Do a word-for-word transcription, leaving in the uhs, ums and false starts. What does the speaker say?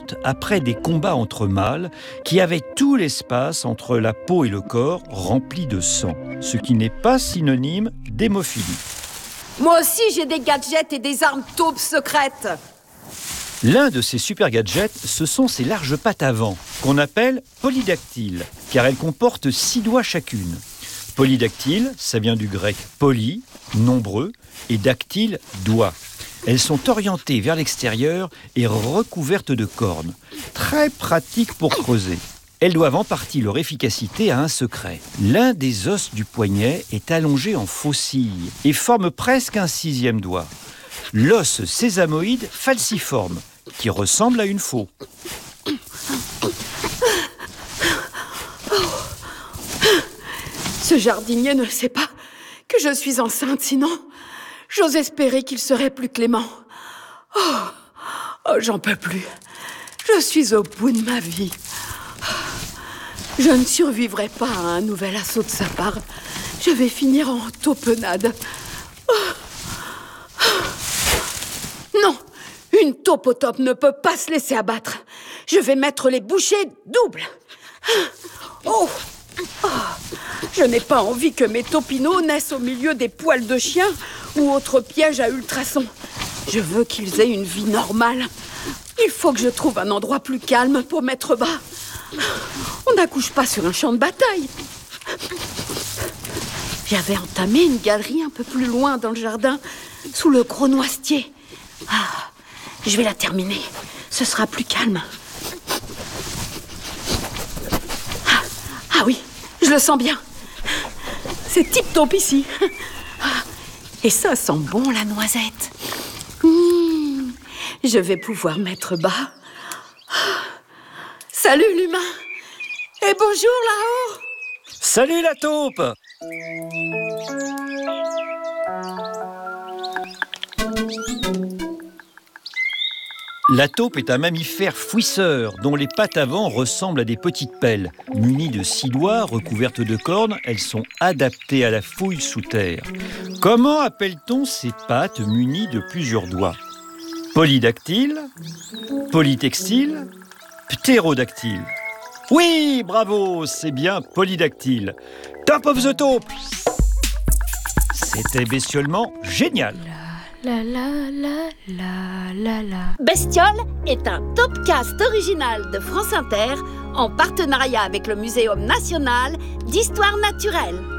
mortes après des combats entre mâles qui avaient tout l'espace entre la peau et le corps rempli de sang, ce qui n'est pas synonyme d'hémophilie. Moi aussi, j'ai des gadgets et des armes taupes secrètes. L'un de ces super gadgets, ce sont ces larges pattes avant, qu'on appelle polydactyles, car elles comportent six doigts chacune. Polydactyle, ça vient du grec poly, nombreux, et dactyle, doigt. Elles sont orientées vers l'extérieur et recouvertes de cornes. Très pratiques pour creuser. Elles doivent en partie leur efficacité à un secret. L'un des os du poignet est allongé en faucille et forme presque un sixième doigt. L'os sésamoïde falciforme, qui ressemble à une faux. Ce jardinier ne sait pas que je suis enceinte, sinon j'ose espérer qu'il serait plus clément. Oh, oh, j'en peux plus. Je suis au bout de ma vie. Je ne survivrai pas à un nouvel assaut de sa part. Je vais finir en taupenade. Non, une taupe au top ne peut pas se laisser abattre. Je vais mettre les bouchées doubles. Oh, oh. Je n'ai pas envie que mes taupineaux naissent au milieu des poils de chien ou autres pièges à ultrasons. Je veux qu'ils aient une vie normale. Il faut que je trouve un endroit plus calme pour mettre bas. On n'accouche pas sur un champ de bataille. J'avais entamé une galerie un peu plus loin dans le jardin, sous le gros noisetier. Ah, je vais la terminer. Ce sera plus calme. Ah, ah oui, je le sens bien. C'est tip-top ici. Et ça sent bon, la noisette. Mmh, je vais pouvoir mettre bas. Salut, l'humain. Et bonjour, là-haut. Salut, la taupe. La taupe est un mammifère fouisseur dont les pattes avant ressemblent à des petites pelles. Munies de six doigts recouvertes de cornes, elles sont adaptées à la fouille sous terre. Comment appelle-t-on ces pattes munies de plusieurs doigts ? Polydactyle, polytextile, ptérodactyle. Oui, bravo, c'est bien polydactyle. Top of the taupe. C'était bestiolement génial. La la la la la la. Bestiole est un topcast original de France Inter en partenariat avec le Muséum national d'histoire naturelle.